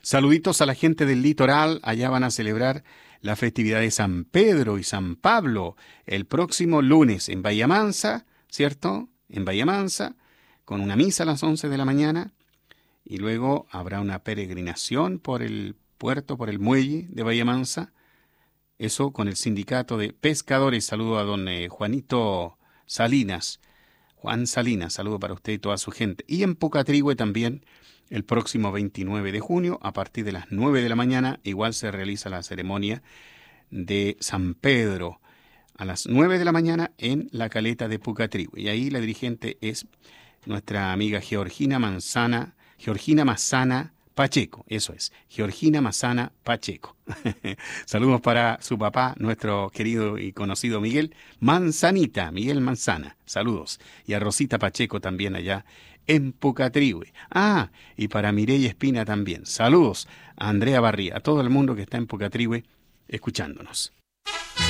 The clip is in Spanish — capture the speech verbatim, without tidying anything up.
Saluditos a la gente del litoral. Allá van a celebrar la festividad de San Pedro y San Pablo el próximo lunes en Bahía Mansa, ¿cierto? En Bahía Mansa, con una misa a las once de la mañana. Y luego habrá una peregrinación por el puerto, por el muelle de Bahía Mansa. Eso con el sindicato de pescadores. Saludo a don eh, Juanito Salinas. Juan Salinas, saludo para usted y toda su gente. Y en Pucatrihue también, el próximo veintinueve de junio, a partir de las nueve de la mañana, igual se realiza la ceremonia de San Pedro, a las nueve de la mañana en la caleta de Pucatrihue. Y ahí la dirigente es nuestra amiga Georgina Manzana, Georgina Mazana Pacheco, eso es, Georgina Mazana Pacheco. Saludos para su papá, nuestro querido y conocido Miguel Manzanita, Miguel Manzana, saludos. Y a Rosita Pacheco también allá en Pucatrihue. Ah, y para Mireya Espina también. Saludos a Andrea Barría, a todo el mundo que está en Pucatrihue escuchándonos.